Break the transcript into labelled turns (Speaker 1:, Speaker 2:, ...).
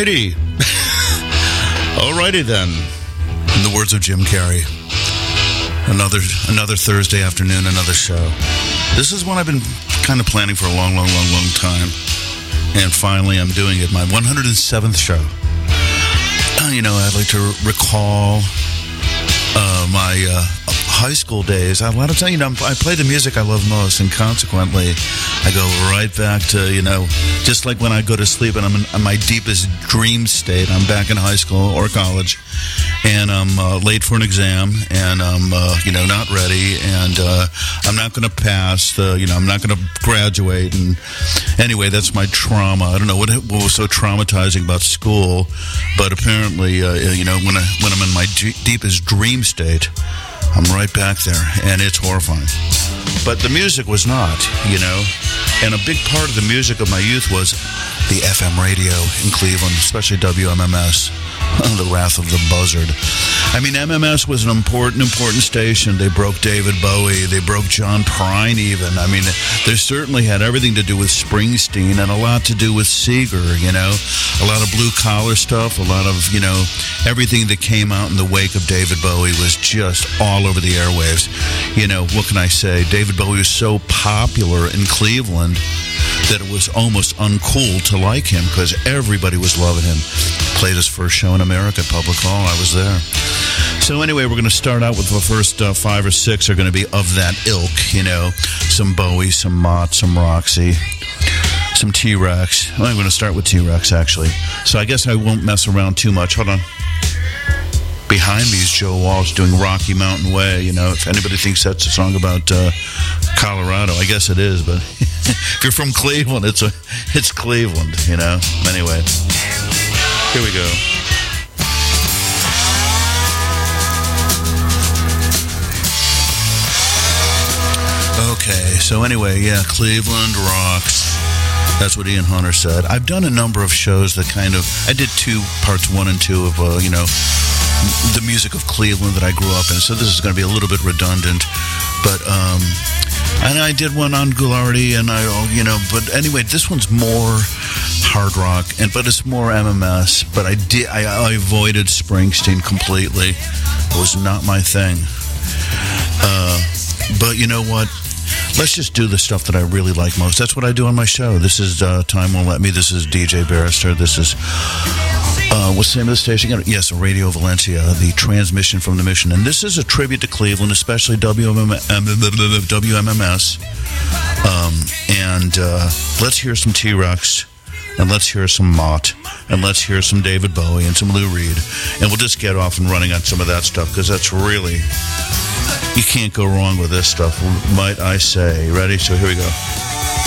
Speaker 1: Alrighty. Alrighty then. In the words of Jim Carrey, another Thursday afternoon, another show. This is one I've been kind of planning for a long time. And finally, I'm doing it. My 107th show. I'd like to recall my high school days. A lot of times, I play the music I love most, and consequently, I go right back to, just like when I go to sleep and I'm in my deepest dream state. I'm back in high school or college, and I'm late for an exam, and I'm, not ready, and I'm not going to pass. I'm not going to graduate. And anyway, that's my trauma. I don't know what was so traumatizing about school, but apparently, when I'm in my deepest dream state, I'm right back there, and it's horrifying. But the music was not, and a big part of the music of my youth was the FM radio in Cleveland, especially WMMS, the Wrath of the Buzzard. I mean, MMS was an important station. They broke David Bowie. They broke John Prine even. I mean, they certainly had everything to do with Springsteen and a lot to do with Seeger, A lot of blue-collar stuff, a lot of, everything that came out in the wake of David Bowie was just all over the airwaves. What can I say? David Bowie was so popular in Cleveland that it was almost uncool to like him because everybody was loving him. Played his first show in America at Public Hall. I was there. So anyway, we're going to start out with the first 5 or 6 are going to be of that ilk, Some Bowie, some Mott, some Roxy, some T-Rex. Well, I'm going to start with T-Rex, actually. So I guess I won't mess around too much. Hold on. Behind me is Joe Walsh doing Rocky Mountain Way. If anybody thinks that's a song about Colorado, I guess it is. But if you're from Cleveland, it's Cleveland, Anyway, here we go. Okay, so anyway, Cleveland rocks. That's what Ian Hunter said. I've done a number of shows that I did 2 parts 1 and 2 of, the music of Cleveland that I grew up in. So this is going to be a little bit redundant. But, and I did one on Ghoulardi, and but anyway, this one's more hard rock, but it's more MMS. But I avoided Springsteen completely. It was not my thing. But you know what? Let's just do the stuff that I really like most. That's what I do on my show. This is Time Won't Let Me. This is DJ Barrister. This is, what's the name of the station? Yes, Radio Valencia, the transmission from the mission. And this is a tribute to Cleveland, especially WMMS. And let's hear some T-Rex. And let's hear some Mott. And let's hear some David Bowie and some Lou Reed. And we'll just get off and running on some of that stuff, because that's really... You can't go wrong with this stuff, might I say. Ready? So here we go.